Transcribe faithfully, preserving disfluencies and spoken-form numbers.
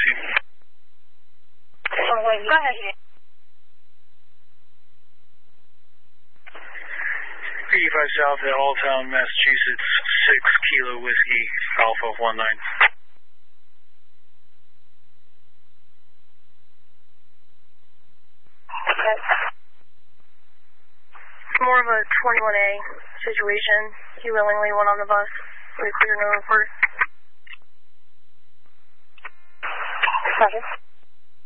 you. Go ahead. eighty-five South at Alltown, Massachusetts, six Kilo Whiskey, Alpha one nine. Okay. More of a twenty-one A situation. You willingly went on the bus. We clear no report. Roger.